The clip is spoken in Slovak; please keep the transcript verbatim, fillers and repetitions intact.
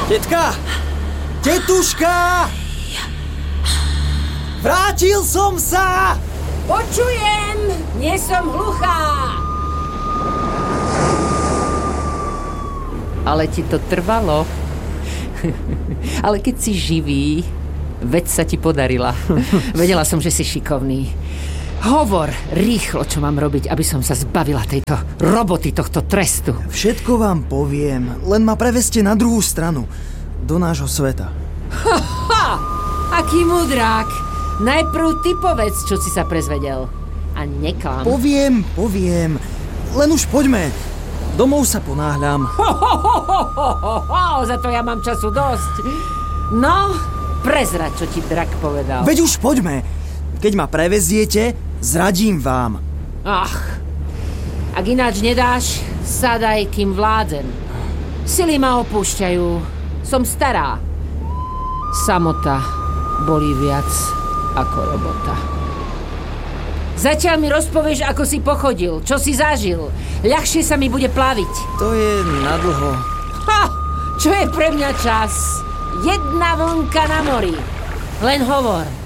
Tetka! Tetuška! Vrátil som sa! Počujem! Nie som hluchá! Ale ti to trvalo. Ale keď si živý, vec sa ti podarila. Vedela som, že si šikovný. Hovor rýchlo, čo mám robiť, aby som sa zbavila tejto roboty, tohto trestu. Všetko vám poviem, len ma preveste na druhú stranu. Do nášho sveta. Ha, ha! Aký mudrák! Najprv ty povedz, čo si sa prezvedel. A neklam. Poviem, poviem. Len už poďme. Domov sa ponáhľam. Ho, ho, ho, ho, ho, ho, ho, za to ja mám času dosť. No, prezrať, čo ti drak povedal. Veď už poďme. Keď ma preveziete, zradím vám. Ach, ak ináč nedáš, sadaj, kým vládzem. Sily ma opúšťajú. Som stará. Samota bolí viac ako robota. Zatiaľ mi rozpovieš, ako si pochodil, čo si zažil. Ľahšie sa mi bude plaviť. To je nadlho. Ha! Čo je pre mňa čas? Jedna vlnka na mori. Len hovor.